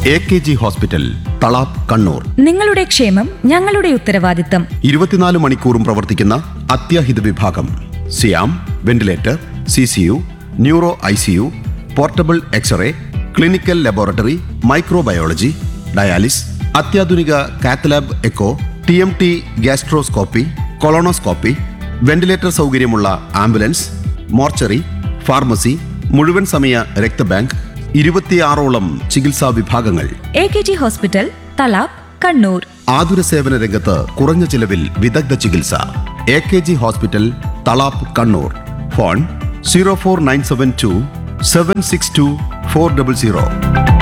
AKG hospital, Thalap, Kannur. നിങ്ങളുടെ ക്ഷേമം ഞങ്ങളുടെ ഉത്തരവാദിത്തം. 24 മണിക്കൂറും പ്രവർത്തിക്കുന്ന അത്യാഹിത വിഭാഗം. സിയാം, ventilator, CCU, neuro ICU, portable x-ray, clinical laboratory, microbiology, dialysis, അത്യാധുനിക cath lab echo, TMT, gastroscopy, colonoscopy, ventilator സൗകര്യമുള്ള ആംബുലൻസ്, മോർച്ചറി, ഫാർമസി, മുഴുവൻ സമയ രക്തബാങ്ക്, 26ഓളം ചികിത്സാ വിഭാഗങ്ങൾ. AKG hospital, Thalap, Kannur. ആതുര സേവന രംഗത്ത് കുറഞ്ഞ ചിലവിൽ വിദഗ്ധ ചികിത്സ. AKG hospital, Thalap, Kannur. Phone 04972 762 400.